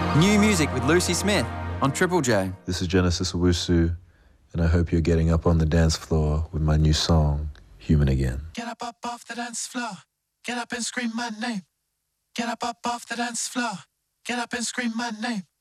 New music with Lucy Smith on Triple J. This is Genesis Owusu, and I hope you're getting up on the dance floor with my new song, Human Again. Get up off the dance floor. Get up and scream my name. Get up off the dance floor. Get up and scream my name.